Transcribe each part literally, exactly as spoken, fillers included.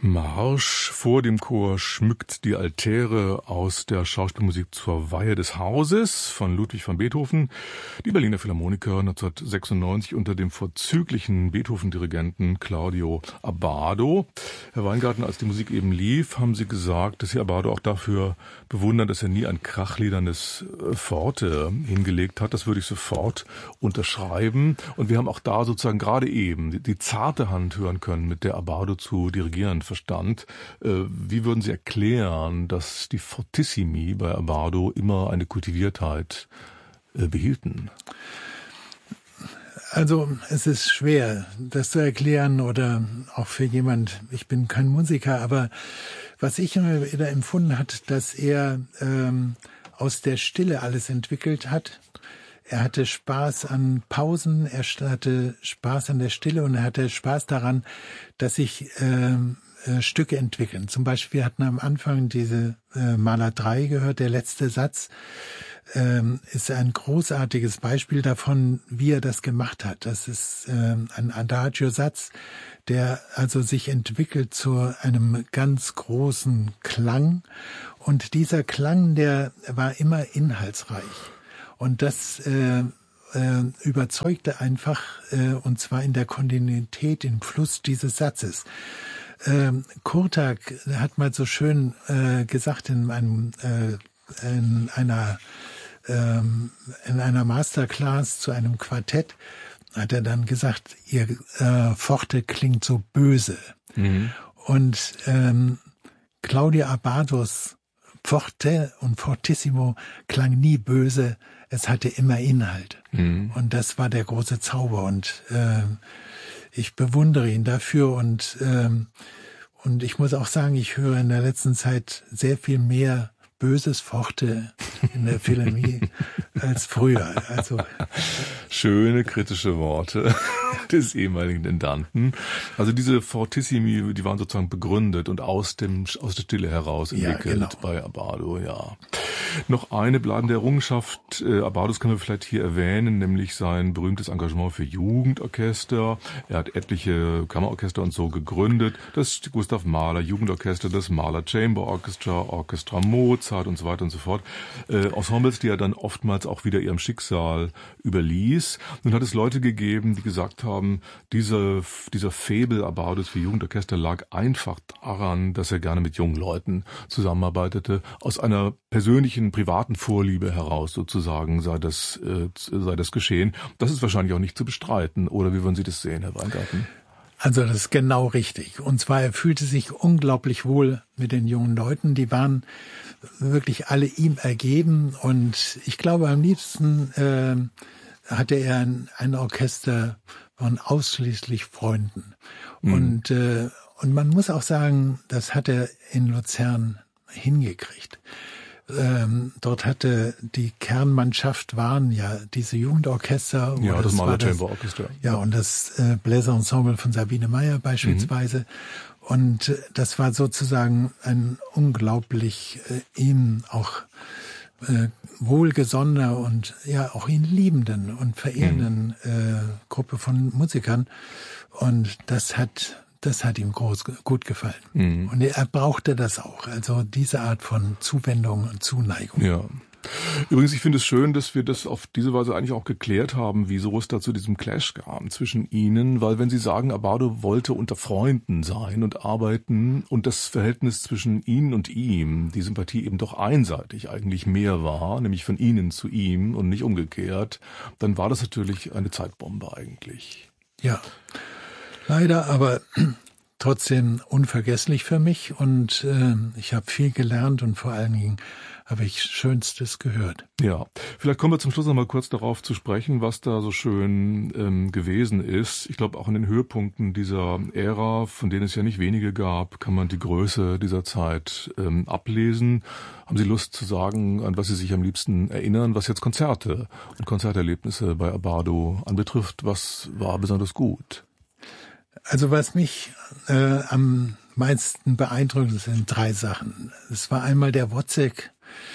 Marsch vor dem Chor schmückt die Altäre aus der Schauspielmusik zur Weihe des Hauses von Ludwig van Beethoven. Die Berliner Philharmoniker neunzehnhundertsechsundneunzig unter dem vorzüglichen Beethoven-Dirigenten Claudio Abbado. Herr Weingarten, als die Musik eben lief, haben Sie gesagt, dass Sie Abbado auch dafür bewundern, dass er nie ein krachlederndes Forte hingelegt hat. Das würde ich sofort unterschreiben. Und wir haben auch da sozusagen gerade eben die, die zarte Hand hören können, mit der Abbado zu dirigieren verstand. Wie würden Sie erklären, dass die Fortissimi bei Abbado immer eine Kultiviertheit behielten? Also es ist schwer, das zu erklären oder auch für jemand, ich bin kein Musiker, aber was ich immer wieder empfunden hat, dass er ähm, aus der Stille alles entwickelt hat. Er hatte Spaß an Pausen, er hatte Spaß an der Stille und er hatte Spaß daran, dass sich ähm, äh, Stücke entwickeln. Zum Beispiel, wir hatten am Anfang diese äh, Mahler drei gehört, der letzte Satz ähm, ist ein großartiges Beispiel davon, wie er das gemacht hat. Das ist ähm, ein Adagio-Satz, der also sich entwickelt zu einem ganz großen Klang. Und dieser Klang, der war immer inhaltsreich. Und das äh, äh, überzeugte einfach, äh, und zwar in der Kontinuität, im Fluss dieses Satzes. Ähm, Kurtak hat mal so schön äh, gesagt in einem äh, in einer ähm, in einer Masterclass zu einem Quartett, hat er dann gesagt, ihr äh, Forte klingt so böse. Mhm. Und ähm, Claudio Abbados Forte und Fortissimo klang nie böse, es hatte immer Inhalt. Mhm. Und das war der große Zauber. Und äh, ich bewundere ihn dafür. Und, ähm, und ich muss auch sagen, ich höre in der letzten Zeit sehr viel mehr böses Forte in der Philharmonie als früher. Also schöne kritische Worte des ehemaligen Intendanten. Also diese Fortissimi, die waren sozusagen begründet und aus dem aus der Stille heraus entwickelt, ja, genau, bei Abbado, ja. Noch eine bleibende Errungenschaft äh, Abbados können wir vielleicht hier erwähnen, nämlich sein berühmtes Engagement für Jugendorchester. Er hat etliche Kammerorchester und so gegründet. Das Gustav Mahler Jugendorchester, das Mahler Chamber Orchestra, Orchestra Mozart und so weiter und so fort. Äh, Ensembles, die er dann oftmals auch wieder ihrem Schicksal überließ. Nun hat es Leute gegeben, die gesagt haben, diese, dieser Faible Abbados für Jugendorchester lag einfach daran, dass er gerne mit jungen Leuten zusammenarbeitete, aus einer persönlichen, privaten Vorliebe heraus sozusagen sei das, äh, sei das geschehen. Das ist wahrscheinlich auch nicht zu bestreiten. Oder wie würden Sie das sehen, Herr Weingarten? Also das ist genau richtig. Und zwar, er fühlte sich unglaublich wohl mit den jungen Leuten. Die waren wirklich alle ihm ergeben. Und ich glaube, am liebsten äh, hatte er ein, ein Orchester von ausschließlich Freunden. Mhm. Und, äh, und man muss auch sagen, das hat er in Luzern hingekriegt. Ähm, dort hatte die Kernmannschaft waren ja diese Jugendorchester. Ja, das, das Mahler Chamber Orchester. Ja, und das äh, Bläserensemble von Sabine Meyer beispielsweise. Mhm. Und äh, das war sozusagen ein unglaublich äh, ihm auch äh, wohlgesonnener und ja auch ihn liebenden und verehrenden mhm. äh, Gruppe von Musikern. Und das hat Das hat ihm groß, gut gefallen. Mhm. Und er brauchte das auch. Also diese Art von Zuwendung und Zuneigung. Ja. Übrigens, ich finde es schön, dass wir das auf diese Weise eigentlich auch geklärt haben, wieso es da zu diesem Clash kam zwischen ihnen. Weil wenn Sie sagen, Abbado wollte unter Freunden sein und arbeiten und das Verhältnis zwischen Ihnen und ihm, die Sympathie eben doch einseitig eigentlich mehr war, nämlich von Ihnen zu ihm und nicht umgekehrt, dann war das natürlich eine Zeitbombe eigentlich. Ja. Leider, aber trotzdem unvergesslich für mich und äh, ich habe viel gelernt und vor allen Dingen habe ich Schönstes gehört. Ja, vielleicht kommen wir zum Schluss noch mal kurz darauf zu sprechen, was da so schön ähm, gewesen ist. Ich glaube, auch in den Höhepunkten dieser Ära, von denen es ja nicht wenige gab, kann man die Größe dieser Zeit ähm, ablesen. Haben Sie Lust zu sagen, an was Sie sich am liebsten erinnern, was jetzt Konzerte und Konzerterlebnisse bei Abbado anbetrifft? Was war besonders gut? Also was mich äh, am meisten beeindruckt, sind drei Sachen. Es war einmal der Wozzeck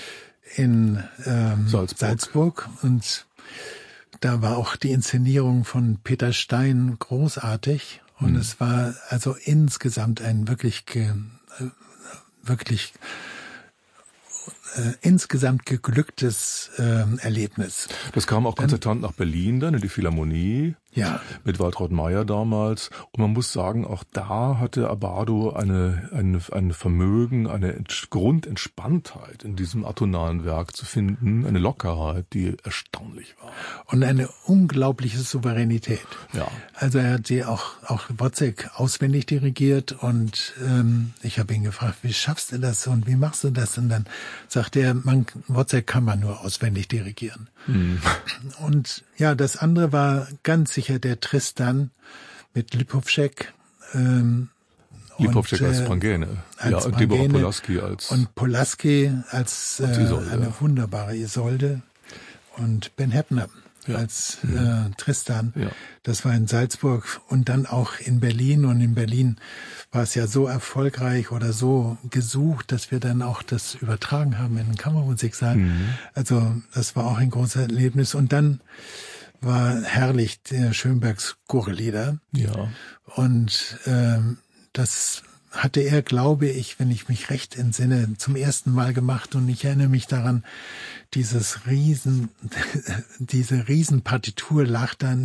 in ähm, Salzburg. Salzburg und da war auch die Inszenierung von Peter Stein großartig Und mhm. es war also insgesamt ein wirklich, ge, wirklich Äh, insgesamt geglücktes äh, Erlebnis. Das kam auch konzertant nach Berlin dann, in die Philharmonie. Ja. Mit Waltraud Meyer damals. Und man muss sagen, auch da hatte Abbado eine, eine, ein Vermögen, eine Grundentspanntheit in diesem atonalen Werk zu finden, eine Lockerheit, die erstaunlich war. Und eine unglaubliche Souveränität. Ja. Also er hat sie auch, auch Wozzeck auswendig dirigiert und ähm, ich habe ihn gefragt, wie schaffst du das und wie machst du das? Und dann sagt er, man, Wozzeck kann man nur auswendig dirigieren. Hm. Und ja, das andere war ganz sicher der Tristan mit Lipovšek. Ähm, Lipovšek als Pangäne. Als ja, und Deborah Polaski als... Und Polaski als äh, Isolde, eine ja. wunderbare Isolde. Und Ben Heppner ja. als äh, Tristan. Ja. Das war in Salzburg und dann auch in Berlin. Und in Berlin war es ja so erfolgreich oder so gesucht, dass wir dann auch das übertragen haben in den Kammermusiksaal. Mhm. Also das war auch ein großes Erlebnis. Und dann war herrlich der Schönbergs Gurrelieder. Ja. Und ähm, das hatte er, glaube ich, wenn ich mich recht entsinne, zum ersten Mal gemacht. Und ich erinnere mich daran, dieses Riesen, diese Riesenpartitur lag dann